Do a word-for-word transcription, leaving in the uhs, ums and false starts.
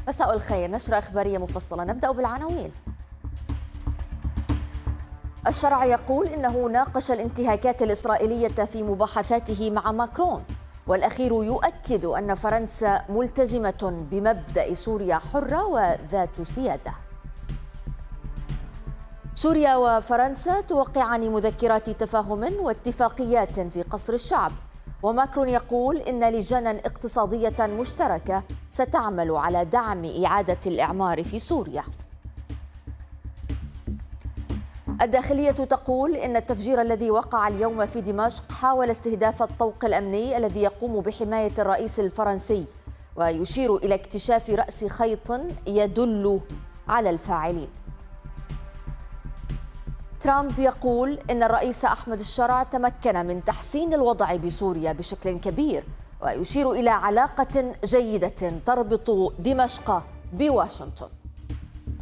مساء الخير، نشرة إخبارية مفصلة. نبدأ بالعناوين. الشرع يقول إنه ناقش الانتهاكات الإسرائيلية في مباحثاته مع ماكرون، والأخير يؤكد أن فرنسا ملتزمة بمبدأ سوريا حرة وذات سيادة. سوريا وفرنسا توقعان مذكرات تفاهم واتفاقيات في قصر الشعب، وماكرون يقول إن لجانا اقتصادية مشتركة ستعمل على دعم إعادة الإعمار في سوريا. الداخلية تقول إن التفجير الذي وقع اليوم في دمشق حاول استهداف الطوق الأمني الذي يقوم بحماية الرئيس الفرنسي، ويشير إلى اكتشاف رأس خيط يدل على الفاعلين. ترامب يقول إن الرئيس أحمد الشرع تمكن من تحسين الوضع بسوريا بشكل كبير، ويشير إلى علاقة جيدة تربط دمشق بواشنطن.